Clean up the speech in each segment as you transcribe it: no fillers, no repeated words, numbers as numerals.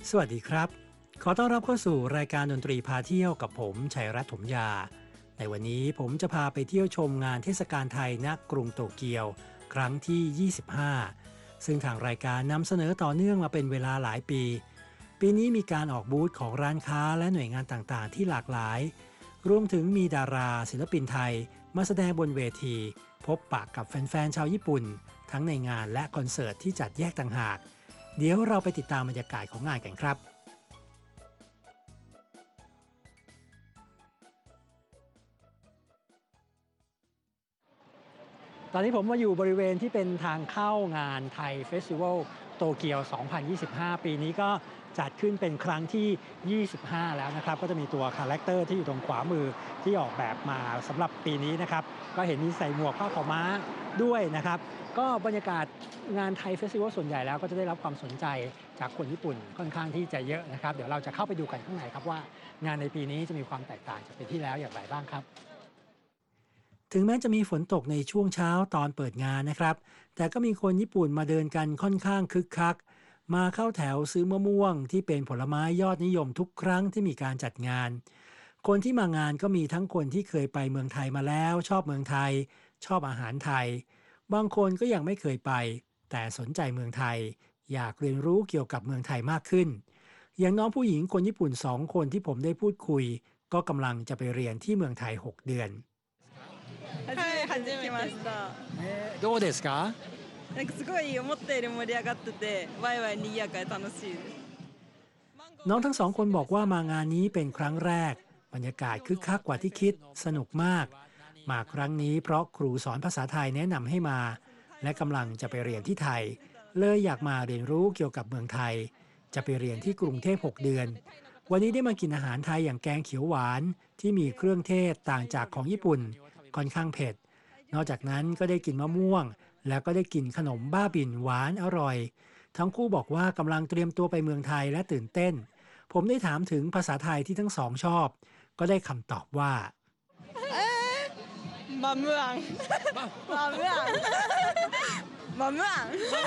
สวัสดีครับขอต้อนรับเข้าสู่รายการดนตรีพาเที่ยวกับผมชัยรัตน์ถมยาในวันนี้ผมจะพาไปเที่ยวชมงานเทศกาลไทยณกรุงโตเกียวครั้งที่ 25 ซึ่งทางรายการนำเสนอต่อเนื่องมาเป็นเวลาหลายปีปีนี้มีการออกบูธของร้านค้าและหน่วยงานต่างๆที่หลากหลายรวมถึงมีดาราศิลปินไทยมาแสดงบนเวทีพบปะกับแฟนๆชาวญี่ปุ่นทั้งในงานและคอนเสิร์ตที่จัดแยกต่างหากเดี๋ยวเราไปติดตามบรรยากาศของงานกันครับตอนนี้ผมมาอยู่บริเวณที่เป็นทางเข้างานไทยเฟสติวัลโตเกียว 2025 ปีนี้ก็จัดขึ้นเป็นครั้งที่ 25 แล้วนะครับก็จะมีตัวคาแรคเตอร์ที่อยู่ตรงขวามือที่ออกแบบมาสำหรับปีนี้นะครับก็เห็นมีใส่หมวกผ้าขาวม้าด้วยนะครับก็บรรยากาศงานไทยเฟสติวัลส่วนใหญ่แล้วก็จะได้รับความสนใจจากคนญี่ปุ่นค่อนข้างที่จะเยอะนะครับเดี๋ยวเราจะเข้าไปดูกันข้างในครับว่างานในปีนี้จะมีความแตกต่างจากปีที่แล้วอย่างไรบ้างครับ ถึงแม้จะมีฝนตกในช่วงเช้าตอนเปิดงานนะครับ แต่ก็มีคนญี่ปุ่นมาเดินกันค่อนข้างคึกคัก มาเข้าแถวซื้อมะม่วงที่เป็นผลไม้ยอดนิยมทุกครั้งที่มีการจัดงาน คนที่มางานก็มีทั้งคนที่เคยไปเมืองไทยมาแล้วชอบเมืองไทยชอบอาหารไทย บางคนก็ยังไม่เคยไปแต่สนใจเมืองไทยอยากเรียนรู้เกี่ยวกับเมืองไทยมากขึ้น อย่างน้องผู้หญิงคนญี่ปุ่น2 คนที่ผมได้พูดคุยก็กำลังจะไปเรียนที่เมืองไทย6 เดือน初めて来ました。 どうですかなんかすごい思ったより盛り上がってて、ワイワイ賑やかで楽しいです。 น้องทั้ง2 คนบอกว่ามางานนี้เป็นครั้งแรกบรรยากาศคึกคักกว่าที่คิดสนุกมากมาครั้งนี้เพราะครูสอนภาษาไทยแนะนำให้มาและกำลังจะไปเรียนที่ไทยเลยอยากมาเรียนรู้เกี่ยวกับเมืองไทยจะไปเรียนที่กรุงเทพ6 เดือนวันนี้ได้มากินอาหารไทยอย่างแกงเขียวหวานที่มีเครื่องเทศต่างจากของญี่ปุ่นค่อนข้างเผ็ดนอกจากนั้นก็ได้กินมะม่วงแล้วก็ได้กินขนมบ้าบิ่นหวานอร่อยทั้งคู่บอกว่ากำลังเตรียมตัวไปเมืองไทยและตื่นเต้นผมได้ถามถึงภาษาไทยที่ทั้งสองชอบก็ได้คำตอบว่ามะม่วงมะม่วงมะม่วง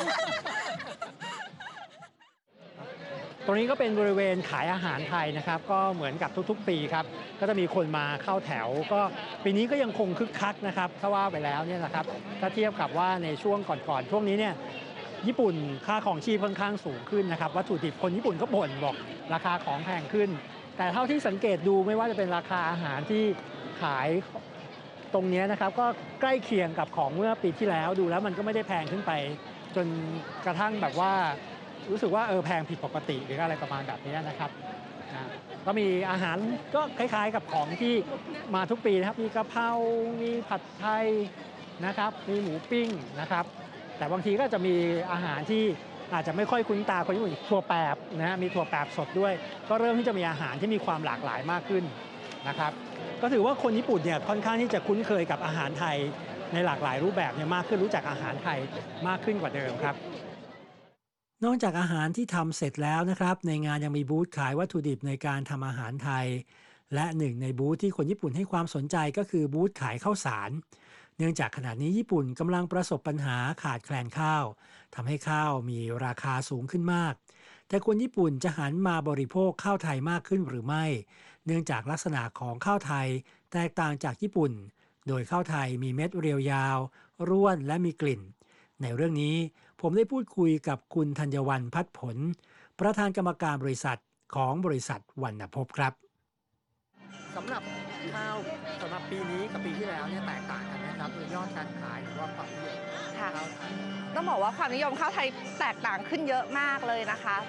ตรงนี้ก็เป็นบริเวณขายอาหารไทยนะครับก็เหมือนกับทุกๆปีครับก็จะมีคนมาเข้าแถวก็ปีนี้ก็ยังคงคึกคักนะครับถ้าว่าไปแล้วเนี่ยนะครับถ้าเทียบกับว่าในช่วงก่อนๆช่วงนี้เนี่ยญี่ปุ่นค่าของชีพค่อนข้างสูงขึ้นนะครับวัตถุดิบคนญี่ปุ่นก็บ่นบอกราคาของแพงขึ้นแต่เท่าที่สังเกตดูไม่ว่าจะเป็นราคาอาหารที่ขายตรงนี้นะครับก็ใกล้เคียงกับของเมื่อปีที่แล้วดูแล้วมันก็ไม่ได้แพงขึ้นไปจนกระทั่งแบบว่ารู้สึกว่าแพงผิดปกติหรืออะไรประมาณแบบนี้นะครับก็มีอาหารก็คล้ายๆกับของที่มาทุกปีนะครับมีกะเพรามีผัดไทยนะครับมีหมูปิ้งนะครับแต่บางทีก็จะมีอาหารที่อาจจะไม่ค่อยคุ้นตาคนญี่ปุ่นถั่วแปบนะฮะมีถั่วแปบสดด้วยก็เริ่มที่จะมีอาหารที่มีความหลากหลายมากขึ้นนะครับก็ถือว่าคนญี่ปุ่นเนี่ยค่อนข้างที่จะคุ้นเคยกับอาหารไทยในหลากหลายรูปแบบเนี่ยมากขึ้นรู้จักอาหารไทยมากขึ้นกว่าเดิมครับนอกจากอาหารที่ทำเสร็จแล้วนะครับในงานยังมีบูธขายวัตถุดิบในการทำอาหารไทยและหนึ่งในบูธที่คนญี่ปุ่นให้ความสนใจก็คือบูธขายข้าวสารเนื่องจากขณะนี้ญี่ปุ่นกำลังประสบปัญหาขาดแคลนข้าวทำให้ข้าวมีราคาสูงขึ้นมากแต่คนญี่ปุ่นจะหันมาบริโภคข้าวไทยมากขึ้นหรือไม่เนื่องจากลักษณะของข้าวไทยแตกต่างจากญี่ปุ่นโดยข้าวไทยมีเม็ดเรียวยาวร่วนและมีกลิ่นในเรื่องนี้ผมได้พูดคุยกับคุณธัญวรรณพัฒผลประธานกรรมการบริษัทของบริษัทวรรณภพครับสำหรับข้าวสำหรับปีนี้กับปีที่แล้วเนี่ยแตกต่างกันนะครับยอดการขายหรือว่าความนิยมค่ะต้องบอกว่าความนิยมข้าวไทยแตกต่างขึ้นเยอะมากเลยนะคะ